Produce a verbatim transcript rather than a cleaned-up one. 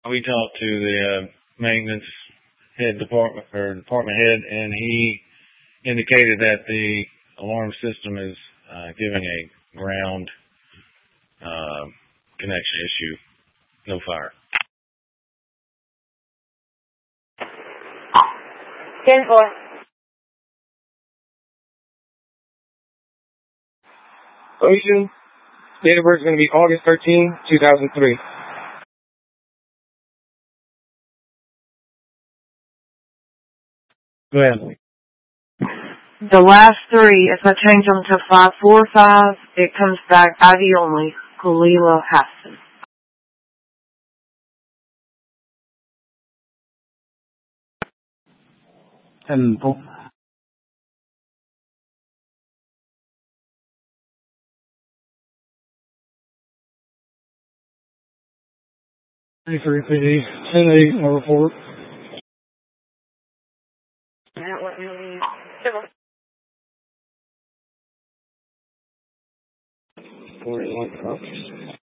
we talked to the uh, maintenance head department or department head, and he indicated that the alarm system is uh, giving a ground uh, connection issue. No fire. ten four. Ocean, date of birth is going to be August thirteenth, two thousand three. Go ahead. The last three, if I change them to five four five, it comes back I D only. Kalila Hassan. And three P D, ten eight, no report. Forty-one.